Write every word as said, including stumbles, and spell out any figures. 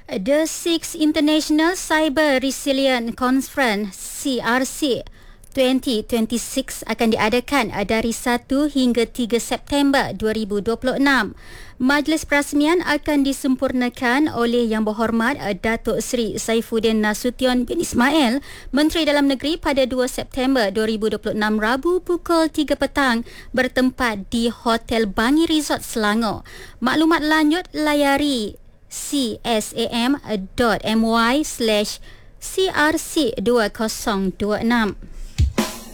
The Sixth International Cyber Resilience Conference C R C dua ribu dua puluh enam akan diadakan dari satu hingga tiga September dua ribu dua puluh enam. Majlis perasmian akan disempurnakan oleh Yang Berhormat Datuk Seri Saifuddin Nasution bin Ismail, Menteri Dalam Negeri pada dua September dua ribu dua puluh enam Rabu pukul tiga petang bertempat di Hotel Bangi Resort Selangor. Maklumat lanjut layari csam dot my slash crc dua ribu dua puluh enam.